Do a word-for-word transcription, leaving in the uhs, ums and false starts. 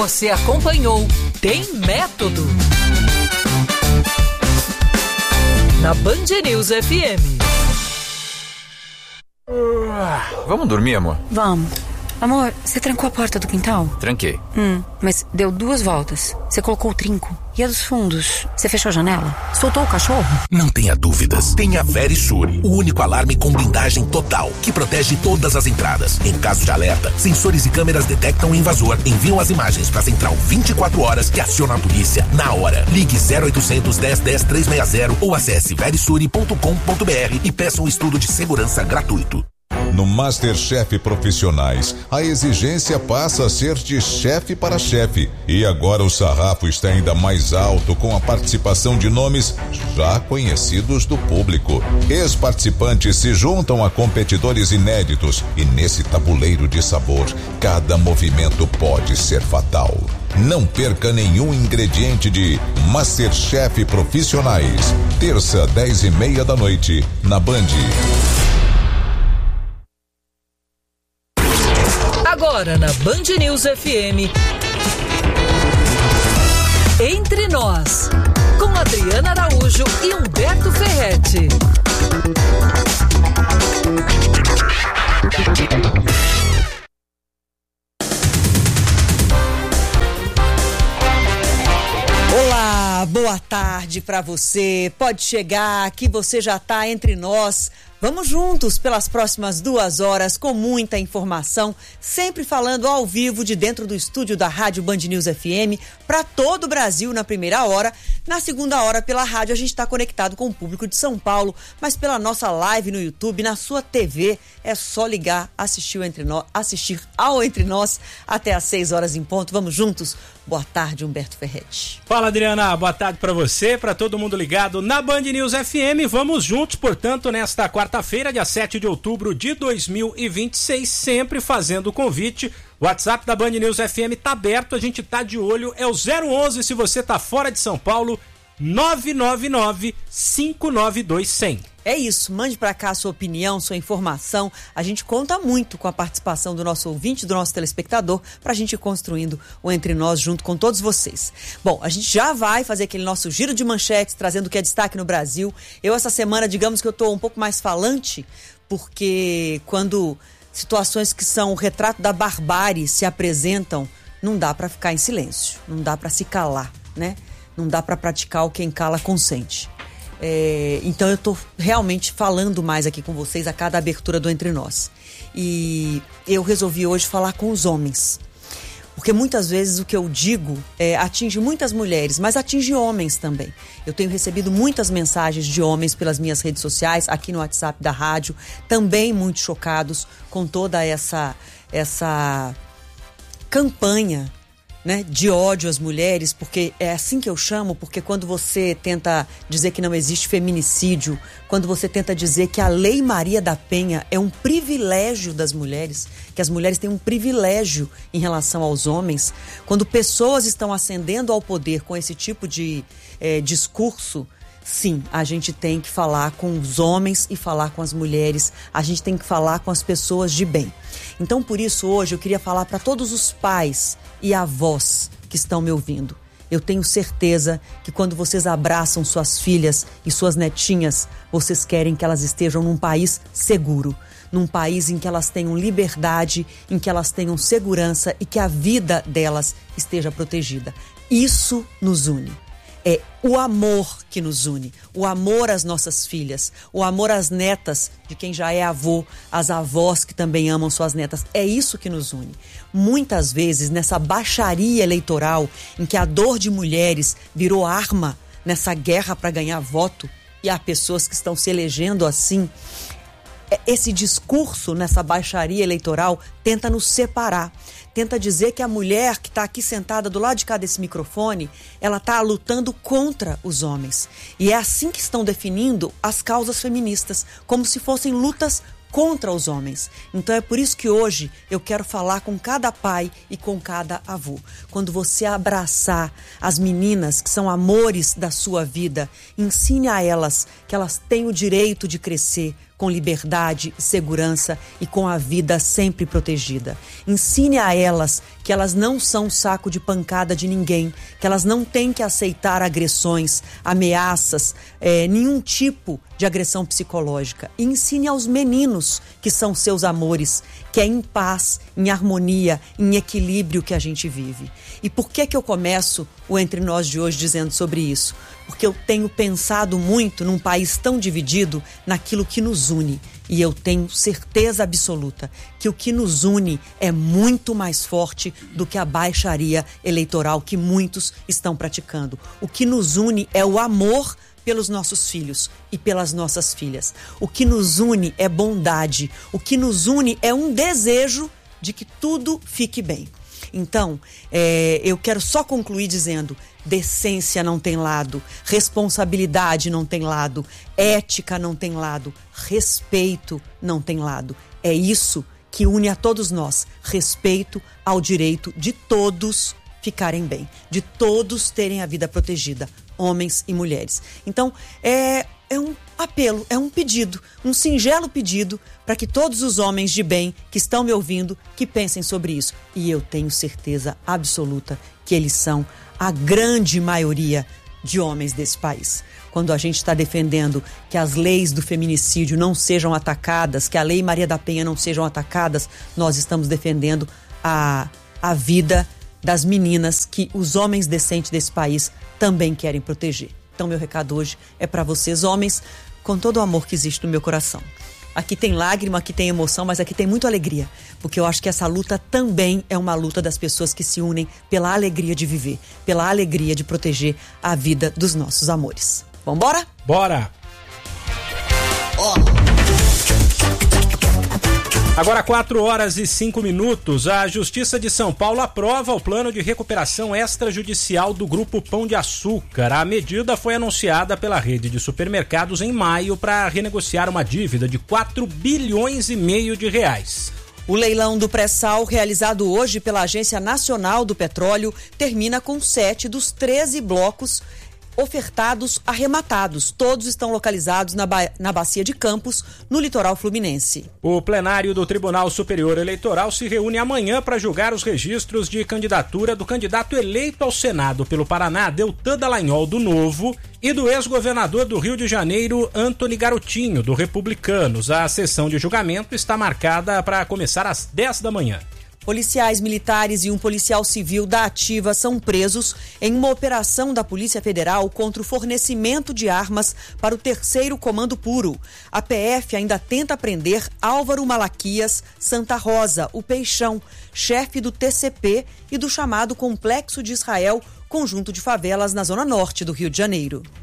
Você acompanhou Tem Método na Band News F M. Vamos dormir, amor? Vamos. Amor, você trancou a porta do quintal? Tranquei. Hum, mas deu duas voltas. Você colocou o trinco. E a dos fundos? Você fechou a janela? Soltou o cachorro? Não tenha dúvidas. Tenha Verisure, o único alarme com blindagem total, que protege todas as entradas. Em caso de alerta, sensores e câmeras detectam o invasor, enviam as imagens para a central vinte e quatro horas que aciona a polícia na hora. Ligue zero oitocentos, dez, dez, trezentos e sessenta ou acesse verisure ponto com ponto br e peça um estudo de segurança gratuito. No MasterChef Profissionais, a exigência passa a ser de chefe para chefe. E agora o sarrafo está ainda mais alto com a participação de nomes já conhecidos do público. Ex-participantes se juntam a competidores inéditos e nesse tabuleiro de sabor, cada movimento pode ser fatal. Não perca nenhum ingrediente de MasterChef Profissionais. Terça, dez e meia da noite, na Band. Agora na Band News F M, Entre Nós, com Adriana Araújo e Humberto Ferretti. Olá, boa tarde para você. Pode chegar que você já está entre nós. Vamos juntos pelas próximas duas horas com muita informação, sempre falando ao vivo de dentro do estúdio da Rádio Band News F M para todo o Brasil na primeira hora. Na segunda hora, pela rádio, a gente está conectado com o público de São Paulo, mas pela nossa live no YouTube, na sua T V, é só ligar, assistir, o Entre Nós, assistir ao Entre Nós até às seis horas em ponto. Vamos juntos. Boa tarde, Humberto Ferretti. Fala, Adriana. Boa tarde para você, para todo mundo ligado na Band News F M. Vamos juntos, portanto, nesta quarta-feira, dia sete de outubro de dois mil e vinte e seis, sempre fazendo o convite. O WhatsApp da Band News F M tá aberto, a gente tá de olho, é o zero onze se você tá fora de São Paulo, nove nove nove, cinco nove dois, cem. É isso, mande para cá a sua opinião, sua informação. A gente conta muito com a participação do nosso ouvinte, do nosso telespectador, para a gente ir construindo o Entre Nós junto com todos vocês. Bom, a gente já vai fazer aquele nosso giro de manchetes, trazendo o que é destaque no Brasil. Eu, essa semana, digamos que eu estou um pouco mais falante, porque quando situações que são o retrato da barbárie se apresentam, não dá para ficar em silêncio, não dá para se calar, né? Não dá para praticar o quem cala consente. É, então eu tô realmente falando mais aqui com vocês a cada abertura do Entre Nós. E eu resolvi hoje falar com os homens. Porque muitas vezes o que eu digo é, atinge muitas mulheres, mas atinge homens também. Eu tenho recebido muitas mensagens de homens pelas minhas redes sociais, aqui no WhatsApp da rádio, também muito chocados com toda essa, essa campanha, né, de ódio às mulheres, porque é assim que eu chamo, porque quando você tenta dizer que não existe feminicídio, quando você tenta dizer que a Lei Maria da Penha é um privilégio das mulheres, que as mulheres têm um privilégio em relação aos homens, quando pessoas estão ascendendo ao poder com esse tipo de é, discurso, sim, a gente tem que falar com os homens e falar com as mulheres, a gente tem que falar com as pessoas de bem. Então, por isso, hoje eu queria falar para todos os pais e avós que estão me ouvindo. Eu tenho certeza que quando vocês abraçam suas filhas e suas netinhas, vocês querem que elas estejam num país seguro, num país em que elas tenham liberdade, em que elas tenham segurança e que a vida delas esteja protegida. Isso nos une. É o amor que nos une, o amor às nossas filhas, o amor às netas de quem já é avô, às avós que também amam suas netas. É isso que nos une. Muitas vezes, nessa baixaria eleitoral, em que a dor de mulheres virou arma nessa guerra para ganhar voto, e há pessoas que estão se elegendo assim, esse discurso nessa baixaria eleitoral tenta nos separar. Tenta dizer que a mulher que está aqui sentada do lado de cá desse microfone, ela está lutando contra os homens. E é assim que estão definindo as causas feministas, como se fossem lutas contra os homens. Então é por isso que hoje eu quero falar com cada pai e com cada avô. Quando você abraçar as meninas que são amores da sua vida, ensine a elas que elas têm o direito de crescer com liberdade, segurança e com a vida sempre protegida. Ensine a elas que elas não são saco de pancada de ninguém, que elas não têm que aceitar agressões, ameaças, é, nenhum tipo de agressão psicológica. E ensine aos meninos que são seus amores, que é em paz, em harmonia, em equilíbrio que a gente vive. E por que que eu começo o Entre Nós de hoje dizendo sobre isso? Porque eu tenho pensado muito num país tão dividido naquilo que nos une. E eu tenho certeza absoluta que o que nos une é muito mais forte do que a baixaria eleitoral que muitos estão praticando. O que nos une é o amor pelos nossos filhos e pelas nossas filhas. O que nos une é bondade. O que nos une é um desejo de que tudo fique bem. Então, é, eu quero só concluir dizendo: decência não tem lado, responsabilidade não tem lado, ética não tem lado, respeito não tem lado. É isso que une a todos nós, respeito ao direito de todos ficarem bem, de todos terem a vida protegida, homens e mulheres. Então, é, é um apelo, é um pedido, um singelo pedido para que todos os homens de bem que estão me ouvindo, que pensem sobre isso. E eu tenho certeza absoluta que eles são a grande maioria de homens desse país. Quando a gente está defendendo que as leis do feminicídio não sejam atacadas, que a Lei Maria da Penha não sejam atacadas, nós estamos defendendo a, a vida das meninas que os homens decentes desse país também querem proteger. Então, meu recado hoje é para vocês, homens, com todo o amor que existe no meu coração. Aqui tem lágrima, aqui tem emoção, mas aqui tem muita alegria, porque eu acho que essa luta também é uma luta das pessoas que se unem pela alegria de viver, pela alegria de proteger a vida dos nossos amores. Vambora? Bora! Ó. Agora quatro horas e cinco minutos, a Justiça de São Paulo aprova o plano de recuperação extrajudicial do Grupo Pão de Açúcar. A medida foi anunciada pela rede de supermercados em maio para renegociar uma dívida de quatro bilhões e meio de reais. O leilão do pré-sal, realizado hoje pela Agência Nacional do Petróleo, termina com sete dos treze blocos ofertados arrematados. Todos estão localizados na, ba- na Bacia de Campos, no litoral fluminense. O plenário do Tribunal Superior Eleitoral se reúne amanhã para julgar os registros de candidatura do candidato eleito ao Senado pelo Paraná, Deltan Dallagnol, do Novo, e do ex-governador do Rio de Janeiro, Antony Garotinho, do Republicanos. A sessão de julgamento está marcada para começar às dez da manhã. Policiais militares e um policial civil da Ativa são presos em uma operação da Polícia Federal contra o fornecimento de armas para o terceiro Comando Puro. A P F ainda tenta prender Álvaro Malaquias Santa Rosa, o Peixão, chefe do T C P e do chamado Complexo de Israel, conjunto de favelas na zona norte do Rio de Janeiro.